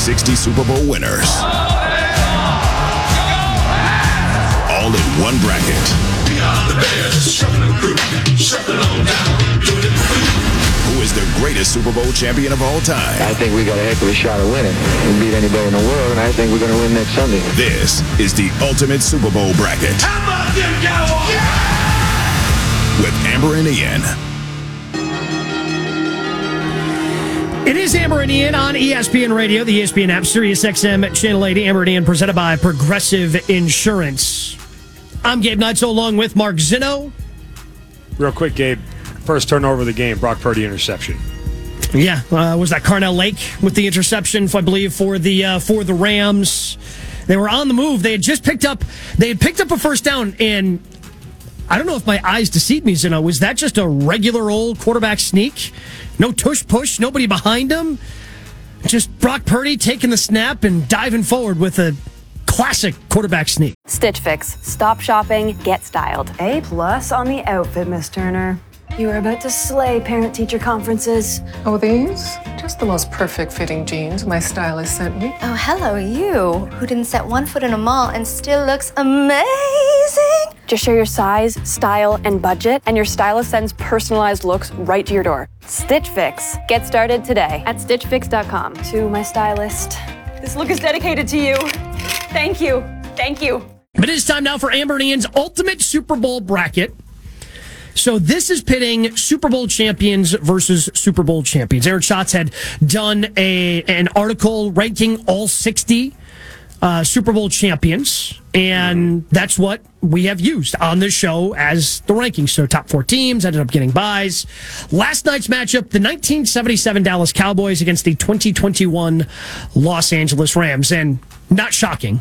60 Super Bowl winners. All in one bracket. Who is the greatest Super Bowl champion of all time? I think we got a heck of a shot of winning. We can beat anybody in the world, and I think we're going to win next Sunday. This is the Ultimate Super Bowl Bracket. How about them Cowboys? Yeah! With Amber and Ian. It is Amber and Ian on ESPN Radio, the ESPN app, Sirius XM, Channel 80. Amber and Ian presented by Progressive Insurance. I'm Gabe Neitzel along with Mark Zinno. Real quick, Gabe. First turnover of the game, Brock Purdy interception. Yeah, was that Carnell Lake with the interception, I believe, for the Rams. They were on the move. They had picked up a first down, and I don't know if my eyes deceived me, Zinno. Was that just a regular old quarterback sneak? No tush-push, nobody behind him? Just Brock Purdy taking the snap and diving forward with a classic quarterback sneak. Stitch Fix. Stop shopping, get styled. A+ on the outfit, Miss Turner. You are about to slay parent-teacher conferences. Oh, these? Just the most perfect fitting jeans my stylist sent me. Oh, hello, you, who didn't set one foot in a mall and still looks amazing. Just share your size, style, and budget, and your stylist sends personalized looks right to your door. Stitch Fix. Get started today at StitchFix.com. To my stylist, this look is dedicated to you. Thank you. Thank you. But it is time now for Amber and Ian's Ultimate Super Bowl Bracket. So this is pitting Super Bowl champions versus Super Bowl champions. Aaron Schatz had done an article ranking all 60 Super Bowl champions, and that's what we have used on this show as the rankings. So top 4 teams ended up getting buys. Last night's matchup, the 1977 Dallas Cowboys against the 2021 Los Angeles Rams. And not shocking,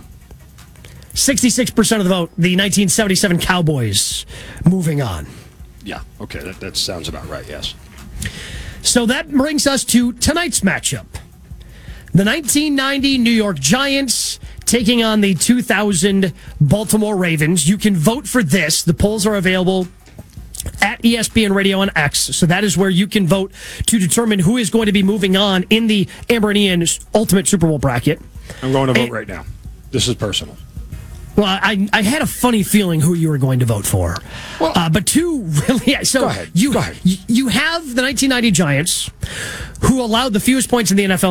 66% of the vote, the 1977 Cowboys moving on. Yeah, okay, that sounds about right, yes. So that brings us to tonight's matchup. The 1990 New York Giants taking on the 2000 Baltimore Ravens. You can vote for this. The polls are available at ESPN Radio on X. So that is where you can vote to determine who is going to be moving on in the Amber and Ian's Ultimate Super Bowl Bracket. I'm going to vote right now. This is personal. Well, I had a funny feeling who you were going to vote for. Well, but two really... So go ahead. You have the 1990 Giants, who allowed the fewest points in the NFL